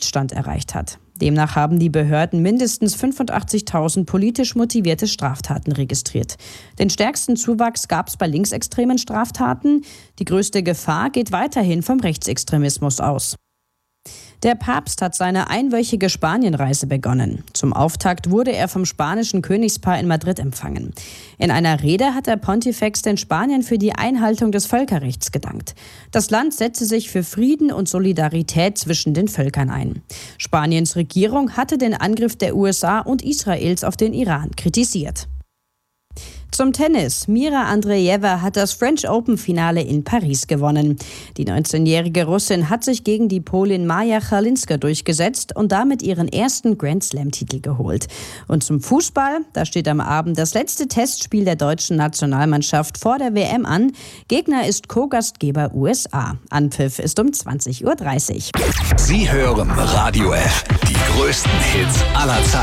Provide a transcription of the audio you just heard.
Höchststand erreicht hat. Demnach haben die Behörden mindestens 85.000 politisch motivierte Straftaten registriert. Den stärksten Zuwachs gab es bei linksextremen Straftaten. Die größte Gefahr geht weiterhin vom Rechtsextremismus aus. Der Papst hat seine einwöchige Spanienreise begonnen. Zum Auftakt wurde er vom spanischen Königspaar in Madrid empfangen. In einer Rede hat der Pontifex den Spaniern für die Einhaltung des Völkerrechts gedankt. Das Land setze sich für Frieden und Solidarität zwischen den Völkern ein. Spaniens Regierung hatte den Angriff der USA und Israels auf den Iran kritisiert. Zum Tennis. Mira Andreeva hat das French Open-Finale in Paris gewonnen. Die 19-jährige Russin hat sich gegen die Polin Maja Chalinska durchgesetzt und damit ihren ersten Grand-Slam-Titel geholt. Und zum Fußball, da steht am Abend das letzte Testspiel der deutschen Nationalmannschaft vor der WM an. Gegner ist Co-Gastgeber USA. Anpfiff ist um 20:30 Uhr. Sie hören Radio F, die größten Hits aller Zeiten.